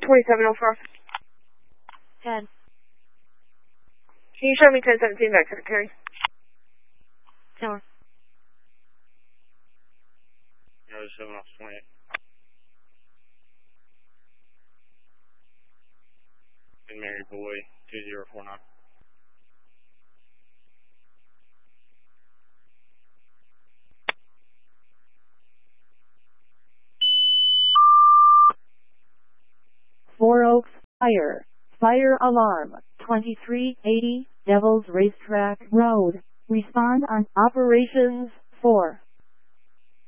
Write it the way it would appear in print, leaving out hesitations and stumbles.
2704. 10. Can you show me 1017 back to the Terry? Tower. 7 off 28. And Mary Boy 2049. Four Oaks, fire. Fire alarm, 2380, Devil's Racetrack Road. Respond on Operations 4.